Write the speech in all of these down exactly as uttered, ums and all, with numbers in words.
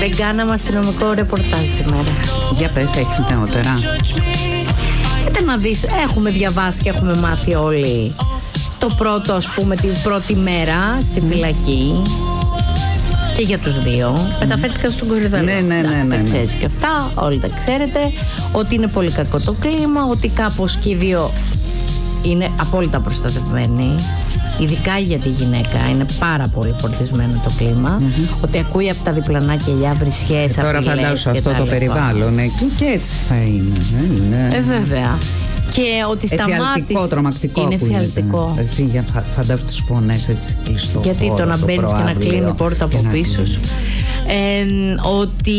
Δεν κάναμε αστυνομικό ρεπορτάζ σήμερα. Για πες, έχεις νεότερα? Κοίτα να δεις, έχουμε διαβάσει και έχουμε μάθει όλοι το πρώτο, ας πούμε, την πρώτη μέρα στη φυλακή. Και για τους δύο. Mm. Μεταφέρθηκαν στον Κορυδαλό. Ναι, ναι, ναι, ναι, ναι. Ξέρεις και αυτά, όλοι τα ξέρετε. Ότι είναι πολύ κακό το κλίμα, ότι κάπως και οι δύο είναι απόλυτα προστατευμένοι. Ειδικά για τη γυναίκα είναι πάρα πολύ φορτισμένο το κλίμα. Mm-hmm. Ότι ακούει από τα διπλανά κελιά βρισιές. Τώρα φαντάσου αυτό το περιβάλλον εκεί και έτσι θα είναι. είναι. Ε, βέβαια. Και ότι σταμάτησε. Εφιαλτικό, τρομακτικό. Είναι εφιαλτικό. Έτσι, για φαντάζομαι τις φωνές έτσι κλειστό. Γιατί χώρο, το να μπαίνεις και να κλείνει η πόρτα από πίσω σου. Ε, ότι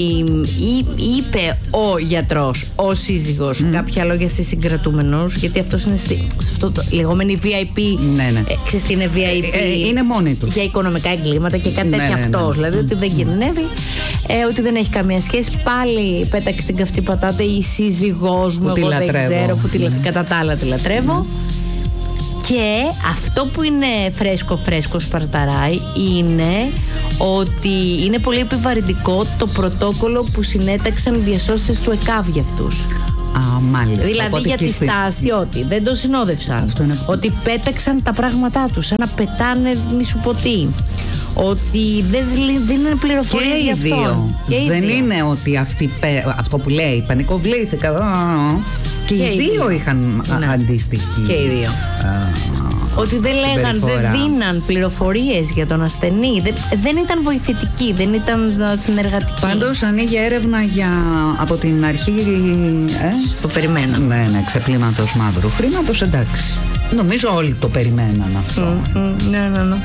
είπε ο γιατρός, ο σύζυγος, mm. κάποια λόγια στις συγκρατούμενους, γιατί αυτός είναι στη, σε αυτό το λεγόμενη βι άι πι. Ναι, ναι. Ε, ξέρεις τι είναι βι άι πι? Ε, ε, είναι μόνοι τους. Για οικονομικά εγκλήματα και κάτι ναι, τέτοιο ναι, αυτός. Ναι, ναι. Δηλαδή ότι δεν κινδυνεύει, ε, ότι δεν έχει καμία σχέση. Πάλι πέταξε την καυτή πατάτα η σύζυγός μου, εγώ δεν ξέρω, που τη, mm. κατά τα άλλα τη λατρεύω. Mm. Και αυτό που είναι φρέσκο φρέσκο σπαρταράει είναι ότι είναι πολύ επιβαρυντικό το πρωτόκολλο που συνέταξαν οι διασώστες του ΕΚΑΒ για αυτούς. Α, μάλιστα. Δηλαδή οπότε για τη στη... στάση ότι δεν το συνόδευσαν, είναι... ότι πέταξαν τα πράγματά τους σαν να πετάνε μη σου πω τι. Ότι δεν δίνουν πληροφορίες για αυτό. Και οι δεν δύο. Είναι ότι αυτή, αυτό που λέει πανικοβλήθηκα. Και, και οι δύο, δύο είχαν ναι. αντίστοιχη. Και οι δύο. Α, ότι δεν λέγαν, δεν δίναν πληροφορίες για τον ασθενή. Δεν, δεν ήταν βοηθητικοί, δεν ήταν συνεργατικοί. Πάντως ανοίγει έρευνα για από την αρχή. Ε? Το περιμέναμε. Ναι, ναι, ξεπλήματος μαύρου χρήματος, εντάξει. Νομίζω όλοι το περιμέναν αυτό. Mm, mm, ναι, ναι, ναι.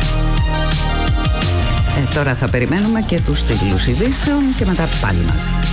Ε, τώρα θα περιμένουμε και τους τίτλους ειδήσεων και μετά πάλι μαζί.